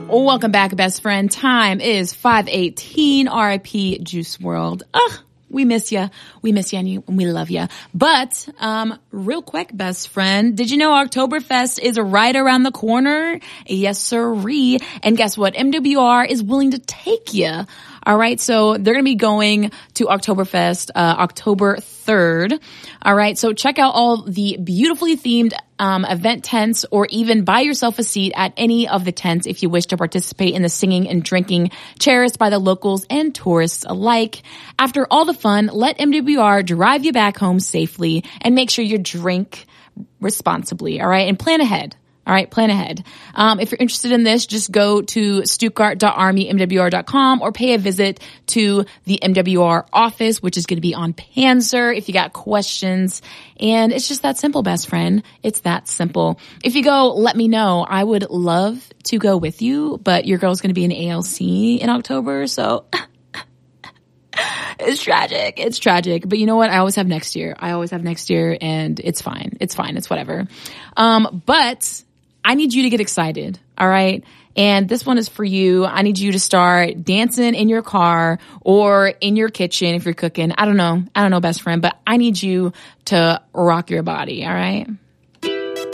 Welcome back, best friend. Time is 5:18. RIP Juice WRLD. We miss you. We miss you and we love you. But, real quick, best friend, did you know Oktoberfest is right around the corner? Yes, sirree. And guess what? MWR is willing to take you. All right. So they're going to be going to Oktoberfest, October 3rd. All right. So check out all the beautifully themed event tents, or even buy yourself a seat at any of the tents if you wish to participate in the singing and drinking cherished by the locals and tourists alike. After all the fun, let MWR drive you back home safely, and make sure you drink responsibly. All right. And plan ahead. All right, plan ahead. If you're interested in this, just go to stuttgart.armymwr.com or pay a visit to the MWR office, which is going to be on Panzer if you got questions. And it's just that simple, best friend. It's that simple. If you go, let me know. I would love to go with you, but your girl's going to be in ALC in October, so it's tragic. It's tragic. But you know what? I always have next year. And it's fine. It's fine. It's whatever. But I need you to get excited. All right. And this one is for you. I need you to start dancing in your car or in your kitchen if you're cooking. I don't know, best friend, but I need you to rock your body. All right.